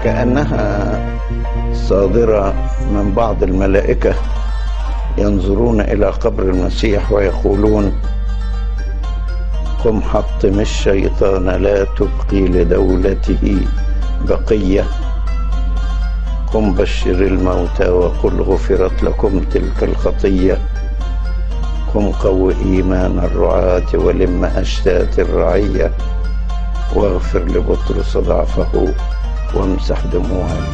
كأنها صادرة من بعض الملائكة ينظرون إلى قبر المسيح ويقولون: قم حطم الشيطان لا تبقي لدولته بقية، قم بشر الموتى وقل غفرت لكم تلك الخطية، قم قو إيمان الرعاة ولم أشتات الرعية، واغفر لبطرس ضعفه وامسح دموعه.